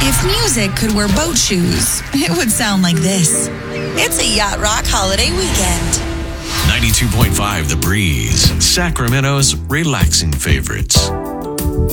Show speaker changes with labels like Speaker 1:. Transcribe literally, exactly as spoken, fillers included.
Speaker 1: If music could wear boat shoes, it would sound like this. It's a Yacht Rock holiday weekend.
Speaker 2: ninety-two point five The Breeze, Sacramento's relaxing favorites.